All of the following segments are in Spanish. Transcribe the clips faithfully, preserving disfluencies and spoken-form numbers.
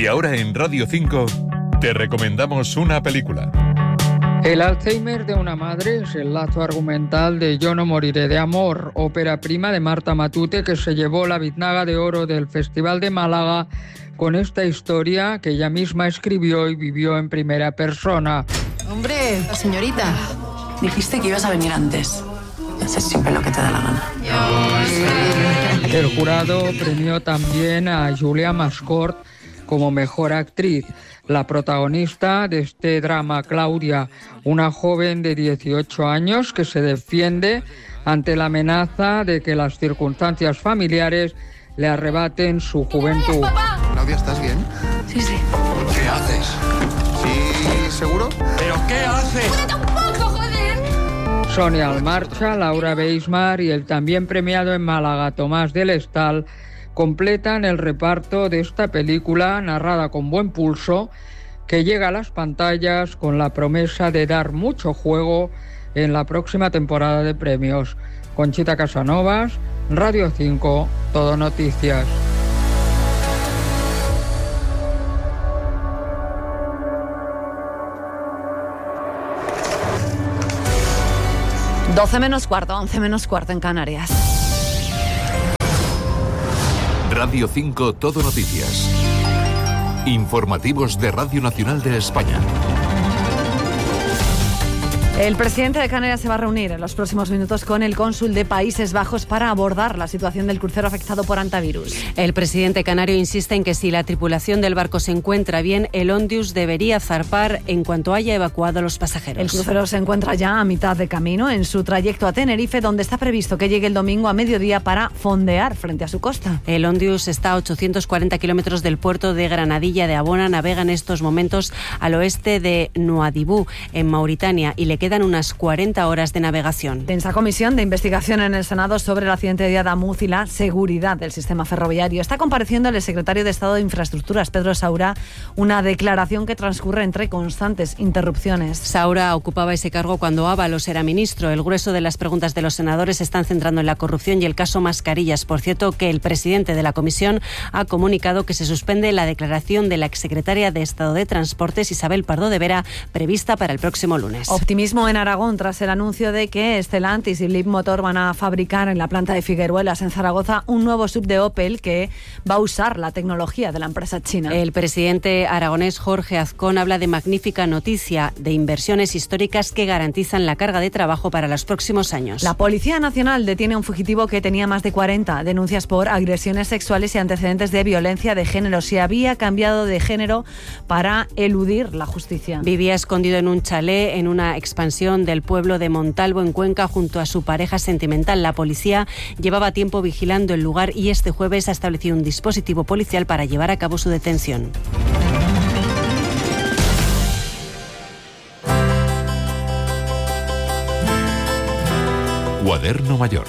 Y ahora en Radio cinco te recomendamos una película. El Alzheimer de una madre es el lazo argumental de Yo no moriré de amor, ópera prima de Marta Matute, que se llevó la Biznaga de Oro del Festival de Málaga con esta historia que ella misma escribió y vivió en primera persona. Hombre, señorita, dijiste que ibas a venir antes. Haces siempre lo que te da la gana. El jurado premió también a Julia Mascort como mejor actriz. La protagonista de este drama, Claudia, una joven de dieciocho años que se defiende ante la amenaza de que las circunstancias familiares le arrebaten su juventud. Claudia, ¿estás bien? Sí, sí. ¿Qué haces? ¿Sí, seguro? ¿Pero qué haces? Sonia Almarcha, Laura Beismar y el también premiado en Málaga Tomás del Estal completan el reparto de esta película narrada con buen pulso que llega a las pantallas con la promesa de dar mucho juego en la próxima temporada de premios. Conchita Casanovas, Radio cinco, Todo Noticias. doce menos cuarto, once menos cuarto en Canarias. Radio cinco Todo Noticias. Informativos de Radio Nacional de España. El presidente de Canarias se va a reunir en los próximos minutos con el cónsul de Países Bajos para abordar la situación del crucero afectado por hantavirus. El presidente canario insiste en que si la tripulación del barco se encuentra bien, el Ondius debería zarpar en cuanto haya evacuado a los pasajeros. El crucero se encuentra ya a mitad de camino en su trayecto a Tenerife, donde está previsto que llegue el domingo a mediodía para fondear frente a su costa. El Ondius está a ochocientos cuarenta kilómetros del puerto de Granadilla de Abona. Navega en estos momentos al oeste de Nuadhibou, en Mauritania, y le queda quedan unas cuarenta horas de navegación. Tensa comisión de investigación en el Senado sobre el accidente de Adamuz y la seguridad del sistema ferroviario. Está compareciendo el secretario de Estado de Infraestructuras, Pedro Saura, una declaración que transcurre entre constantes interrupciones. Saura ocupaba ese cargo cuando Ábalos era ministro. El grueso de las preguntas de los senadores se están centrando en la corrupción y el caso Mascarillas. Por cierto, que el presidente de la comisión ha comunicado que se suspende la declaración de la exsecretaria de Estado de Transportes, Isabel Pardo de Vera, prevista para el próximo lunes. Optimismo en Aragón tras el anuncio de que Stellantis y Leapmotor van a fabricar en la planta de Figueruelas, en Zaragoza, un nuevo sub de Opel que va a usar la tecnología de la empresa china. El presidente aragonés Jorge Azcón habla de magnífica noticia, de inversiones históricas que garantizan la carga de trabajo para los próximos años. La Policía Nacional detiene a un fugitivo que tenía más de cuarenta denuncias por agresiones sexuales y antecedentes de violencia de género. Se había cambiado de género para eludir la justicia. Vivía escondido en un chalet en una expansión del pueblo de Montalvo, en Cuenca, junto a su pareja sentimental. La policía llevaba tiempo vigilando el lugar y este jueves ha establecido un dispositivo policial para llevar a cabo su detención. Cuaderno Mayor.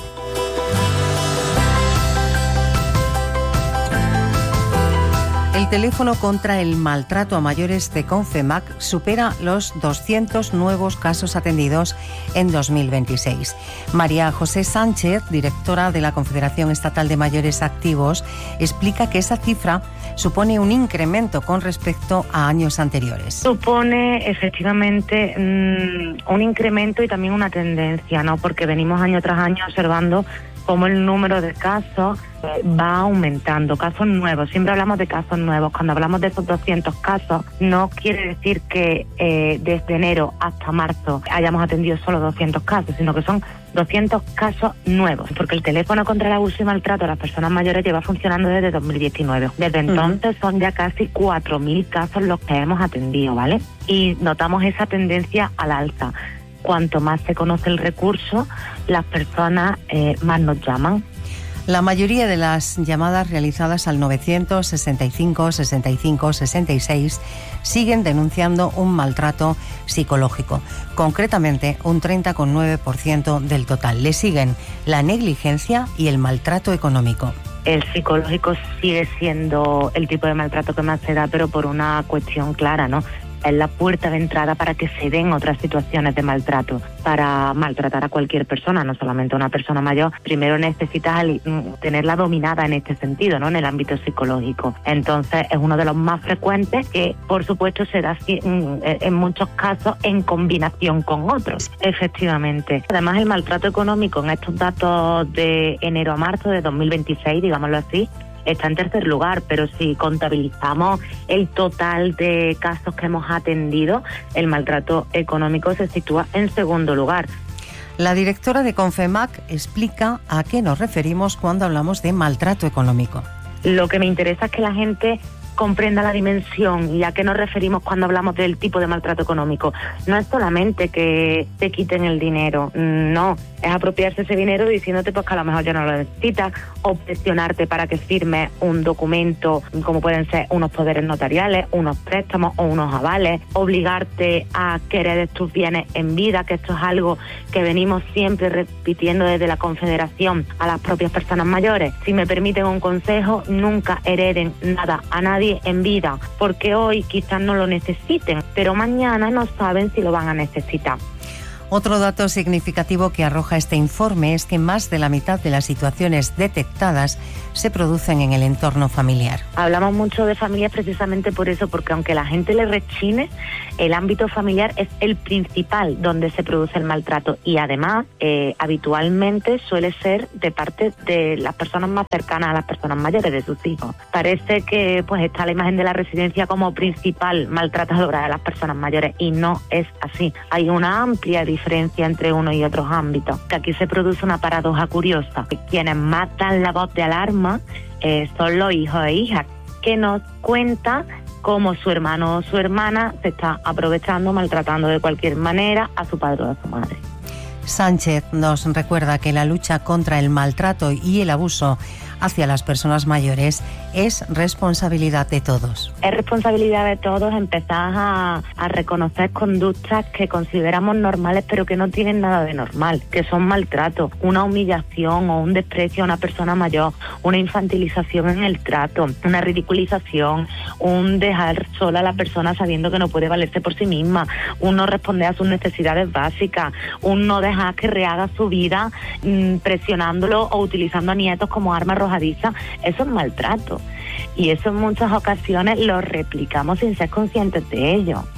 El teléfono contra el maltrato a mayores de Confemac supera los doscientos nuevos casos atendidos en dos mil veintiséis. María José Sánchez, directora de la Confederación Estatal de Mayores Activos, explica que esa cifra supone un incremento con respecto a años anteriores. Supone efectivamente mmm, un incremento y también una tendencia, ¿no? Porque venimos año tras año observando cómo el número de casos eh, va aumentando, casos nuevos. Siempre hablamos de casos nuevos. Cuando hablamos de esos doscientos casos, no quiere decir que eh, desde enero hasta marzo hayamos atendido solo doscientos casos, sino que son doscientos casos nuevos, porque el teléfono contra el abuso y maltrato a las personas mayores lleva funcionando desde dos mil diecinueve. Desde entonces uh-huh. son ya casi cuatro mil casos los que hemos atendido, ¿vale? Y notamos esa tendencia al alza. Cuanto más se conoce el recurso, las personas eh, más nos llaman. La mayoría de las llamadas realizadas al novecientos sesenta y cinco, sesenta y cinco, sesenta y seis siguen denunciando un maltrato psicológico. Concretamente, un treinta coma nueve por ciento del total. Le siguen la negligencia y el maltrato económico. El psicológico sigue siendo el tipo de maltrato que más se da, pero por una cuestión clara, ¿no? es la puerta de entrada para que se den otras situaciones de maltrato. Para maltratar a cualquier persona, no solamente a una persona mayor, primero necesitas tenerla dominada en este sentido, ¿no? En el ámbito psicológico. Entonces es uno de los más frecuentes que, por supuesto, se da en muchos casos en combinación con otros. Efectivamente. Además, el maltrato económico en estos datos de enero a marzo de dos mil veintiséis, digámoslo así, está en tercer lugar, pero si contabilizamos el total de casos que hemos atendido, el maltrato económico se sitúa en segundo lugar. La directora de Confemac explica a qué nos referimos cuando hablamos de maltrato económico. Lo que me interesa es que la gente comprenda la dimensión y a qué nos referimos cuando hablamos del tipo de maltrato económico. No es solamente que te quiten el dinero, no, es apropiarse ese dinero diciéndote pues que a lo mejor ya no lo necesitas, o presionarte para que firmes un documento como pueden ser unos poderes notariales, unos préstamos o unos avales, obligarte a que heredes tus bienes en vida, que esto es algo que venimos siempre repitiendo desde la Confederación a las propias personas mayores. Si me permiten un consejo, nunca hereden nada a nadie en vida, porque hoy quizás no lo necesiten, pero mañana no saben si lo van a necesitar. Otro dato significativo que arroja este informe es que más de la mitad de las situaciones detectadas se producen en el entorno familiar. Hablamos mucho de familias precisamente por eso, porque aunque la gente le rechine, el ámbito familiar es el principal donde se produce el maltrato y además eh, habitualmente suele ser de parte de las personas más cercanas a las personas mayores, de sus hijos. Parece que pues está la imagen de la residencia como principal maltratadora de las personas mayores y no es así. Hay una amplia diferencia diferencia entre uno y otros ámbitos. Que aquí se produce una paradoja curiosa. Quienes más dan la voz de alarma eh, son los hijos e hijas, que nos cuenta cómo su hermano o su hermana se está aprovechando, maltratando de cualquier manera a su padre o a su madre. Sánchez nos recuerda que la lucha contra el maltrato y el abuso hacia las personas mayores es responsabilidad de todos. Es responsabilidad de todos empezar a, a reconocer conductas que consideramos normales pero que no tienen nada de normal, que son maltrato, una humillación o un desprecio a una persona mayor, una infantilización en el trato, una ridiculización, un dejar sola a la persona sabiendo que no puede valerse por sí misma, un no responder a sus necesidades básicas, un no dejar que rehaga su vida mmm, presionándolo o utilizando a nietos como arma arrojadiza. Eso es maltrato y eso en muchas ocasiones lo replicamos sin ser conscientes de ello.